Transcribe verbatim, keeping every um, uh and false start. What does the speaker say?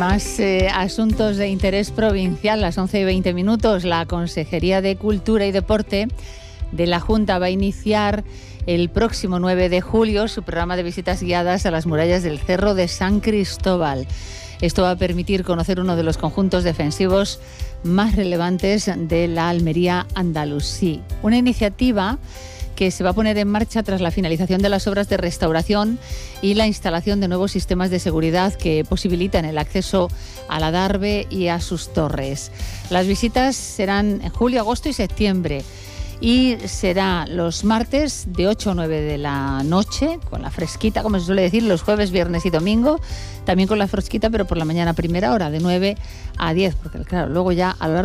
Más eh, asuntos de interés provincial. Las once y veinte minutos, la Consejería de Cultura y Deporte de la Junta va a iniciar el próximo nueve de julio su programa de visitas guiadas a las murallas del Cerro de San Cristóbal. Esto va a permitir conocer uno de los conjuntos defensivos más relevantes de la Almería andalusí. Una iniciativa que se va a poner en marcha tras la finalización de las obras de restauración y la instalación de nuevos sistemas de seguridad que posibilitan el acceso a la Darbe y a sus torres. Las visitas serán en julio, agosto y septiembre. Y será los martes de ocho a nueve de la noche, con la fresquita, como se suele decir, los jueves, viernes y domingo, también con la fresquita, pero por la mañana a primera hora, de nueve a diez, porque claro, luego ya a lo largo